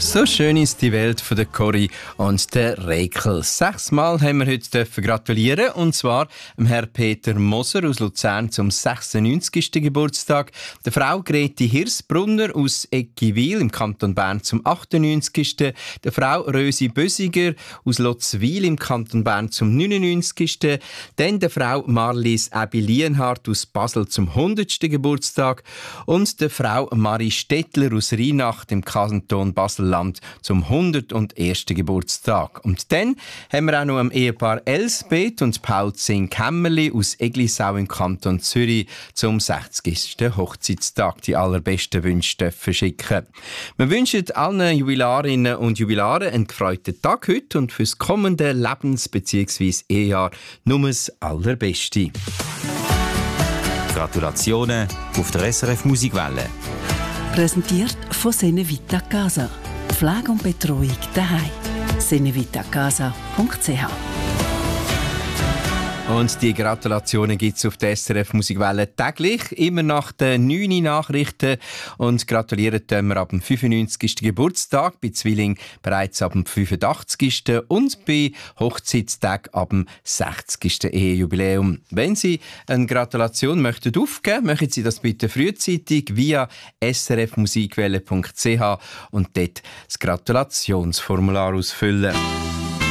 So schön ist die Welt von der Corrie und der Rekel. 6-mal haben wir heute gratulieren, und zwar dem Herrn Peter Moser aus Luzern zum 96. Geburtstag, der Frau Greti Hirsbrunner aus Eggiwil im Kanton Bern zum 98., der Frau Rösi Bösiger aus Lotzwil im Kanton Bern zum 99., dann der Frau Marlies Abi Lienhardt aus Basel zum 100. Geburtstag und der Frau Marie Stettler aus Rhinacht im Kanton Basel zum 101. Geburtstag. Und dann haben wir auch noch am Ehepaar Elsbeth und Paul Zink-Kämmerli aus Eglisau im Kanton Zürich zum 60. Hochzeitstag die allerbesten Wünsche verschicken. Wir wünschen allen Jubilarinnen und Jubilaren einen gefreuten Tag heute und fürs kommende Lebens- bzw. Ehejahr nur das Allerbeste. Gratulationen auf der SRF Musikwelle. Präsentiert von Senevita Casa. Pflege und Betreuung daheim. senevitacasa.ch. Und die Gratulationen gibt es auf der SRF Musikwelle täglich, immer nach den 9 Nachrichten. Und gratulieren tun wir ab dem 95. Geburtstag, bei Zwilling bereits ab dem 85. und bei Hochzeitstag ab dem 60. Ehejubiläum. Wenn Sie eine Gratulation möchten aufgeben, machen Sie das bitte frühzeitig via srfmusikwelle.ch und dort das Gratulationsformular ausfüllen.